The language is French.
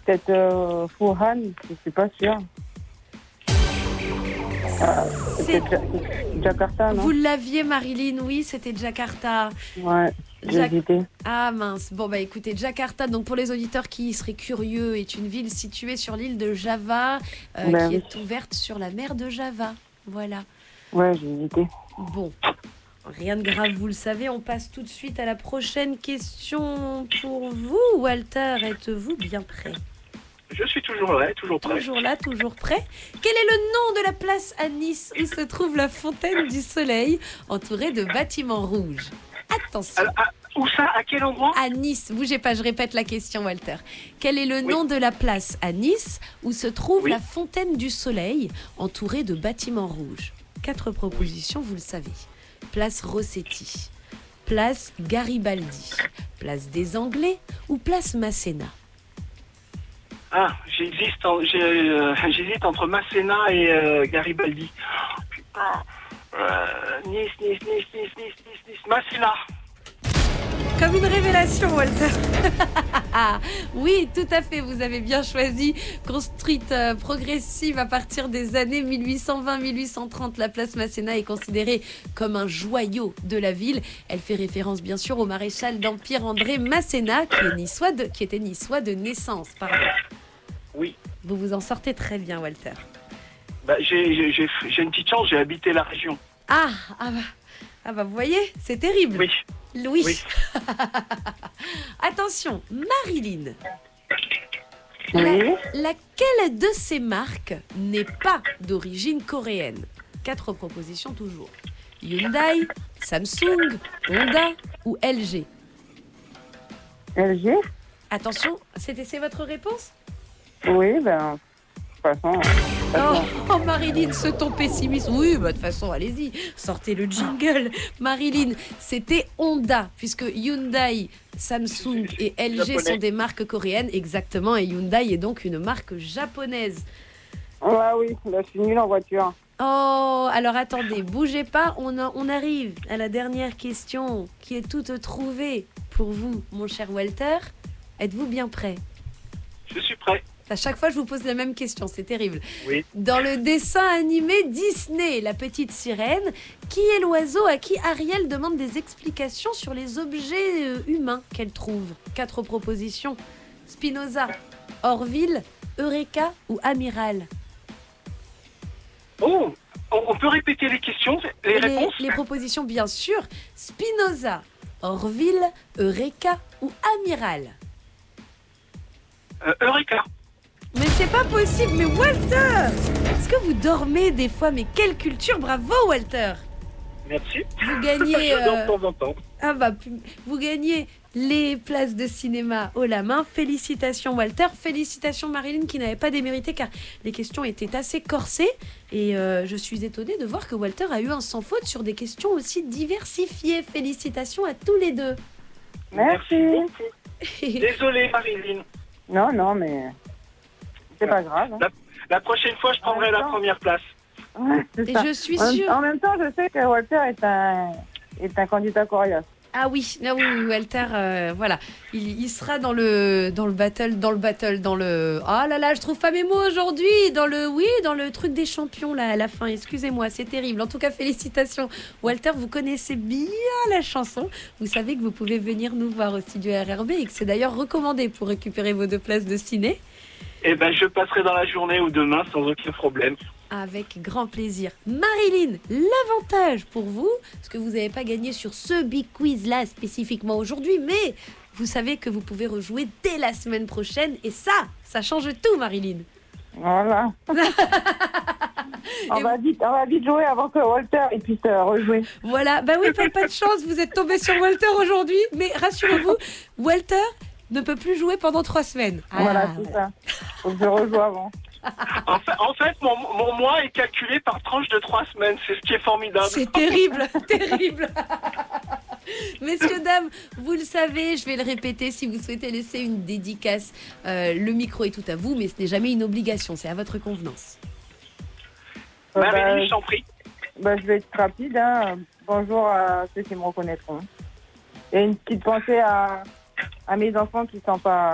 peut-être Wuhan, je suis pas sûre. C'est- Peut-être Jakarta, non? Vous l'aviez, Marilyn, oui, c'était Jakarta. Ouais, j'ai Jac- hésité. Ah mince, bon bah écoutez, Jakarta, donc pour les auditeurs qui seraient curieux, est une ville située sur l'île de Java, Ben qui oui. est ouverte sur la mer de Java. Voilà. Ouais, j'ai hésité. Bon, rien de grave, vous le savez, on passe tout de suite à la prochaine question pour vous. Walter, êtes-vous bien prêt? Je suis toujours là, toujours prêt. Toujours là, toujours prêt. Quel est le nom de la place à Nice où se trouve la fontaine du soleil entourée de bâtiments rouges? Attention. Alors, où ça? À quel endroit? À Nice, bougez pas, je répète la question, Walter. Quel est le nom de la place à Nice où se trouve la fontaine du soleil entourée de bâtiments rouges? 4 propositions, vous le savez. Place Rossetti, place Garibaldi, place des Anglais ou place Masséna? Ah, j'hésite entre Masséna et Garibaldi. Oh, putain. Nice, Masséna. Comme une révélation, Walter. Oui, tout à fait, vous avez bien choisi. Construite progressive à partir des années 1820-1830, la place Masséna est considérée comme un joyau de la ville. Elle fait référence bien sûr au maréchal d'Empire André Masséna, qui était niçois de naissance. Pardon. Oui. Vous vous en sortez très bien, Walter. Bah, j'ai une petite chance, j'ai habité la région. Ah bah, vous voyez, c'est terrible. Oui. Louis. Oui. Attention, Marilyn. Oui. Laquelle de ces marques n'est pas d'origine coréenne? 4 propositions toujours. Hyundai, Samsung, Honda ou LG? LG? Attention, c'est votre réponse? Oui, ben, de toute façon. Oh, Marilyn, ce ton pessimiste. Oui, bah, de toute façon, allez-y, sortez le jingle. Marilyn, c'était Honda, puisque Hyundai, Samsung et LG Japonais. sont des marques coréennes, exactement, et Hyundai est donc une marque japonaise. Ouais, oui, là, je suis nulle en voiture. Oh, alors attendez, bougez pas, on arrive à la dernière question qui est toute trouvée pour vous, mon cher Walter. Êtes-vous bien prêt? Je suis prêt. À chaque fois, je vous pose la même question, c'est terrible. Oui. Dans le dessin animé Disney, La Petite Sirène, qui est l'oiseau à qui Ariel demande des explications sur les objets humains qu'elle trouve? 4 propositions. Spinoza, Orville, Eureka ou Amiral? Oh, on peut répéter les questions, les réponses? Les propositions, bien sûr. Spinoza, Orville, Eureka ou Amiral? Eureka. Mais c'est pas possible, mais Walter! Est-ce que vous dormez des fois? Mais quelle culture! Bravo, Walter! Merci. Vous gagnez... Je dors de temps en temps. Ah bah, vous gagnez les places de cinéma haut la main. Félicitations Walter, félicitations Marilyn qui n'avait pas démérité car les questions étaient assez corsées. Et je suis étonnée de voir que Walter a eu un sans faute sur des questions aussi diversifiées. Félicitations à tous les deux. Merci. beaucoup. Désolé, Marilyn. Non, mais c'est pas grave. Hein. La prochaine fois, je prendrai la première place. Ouais, c'est Et ça. je suis En sûre... même temps, je sais que Walter est un candidat coriace. Ah oui, Walter, voilà. Il sera dans le battle. Ah là là, je trouve pas mes mots aujourd'hui. Dans le truc des champions là à la fin. Excusez-moi, c'est terrible. En tout cas, félicitations. Walter, vous connaissez bien la chanson. Vous savez que vous pouvez venir nous voir au studio RRB et que c'est d'ailleurs recommandé pour récupérer vos 2 places de ciné. Eh ben, je passerai dans la journée ou demain sans aucun problème. Avec grand plaisir. Marilyn, l'avantage pour vous, parce que vous n'avez pas gagné sur ce big quiz là spécifiquement aujourd'hui, mais vous savez que vous pouvez rejouer dès la semaine prochaine et ça change tout, Marilyn. Voilà. on va vite jouer avant que Walter il puisse rejouer. Voilà, bah oui, pas de chance, vous êtes tombé sur Walter aujourd'hui, mais rassurez-vous, Walter ne peut plus jouer pendant 3 semaines. Voilà, c'est ça. Faut que je rejoue avant. En fait, mon mois est calculé par tranche de 3 semaines. C'est ce qui est formidable. C'est terrible, terrible. Messieurs, dames, vous le savez, je vais le répéter, si vous souhaitez laisser une dédicace, le micro est tout à vous, mais ce n'est jamais une obligation, c'est à votre convenance. Marilyn, je t'en prie. Je vais être rapide. Hein. Bonjour à ceux qui me reconnaîtront. Et une petite pensée à mes enfants qui ne sont pas